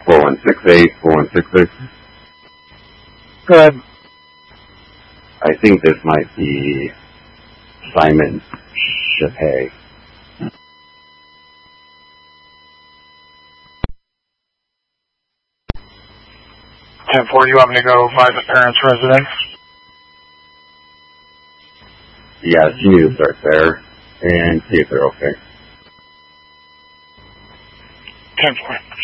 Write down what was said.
4168, 4168. Go ahead. I think this might be Simon Chappé. 10-4, you want me to go by the parents' residence? Yes, you need to start there and see if they're okay. 10-4.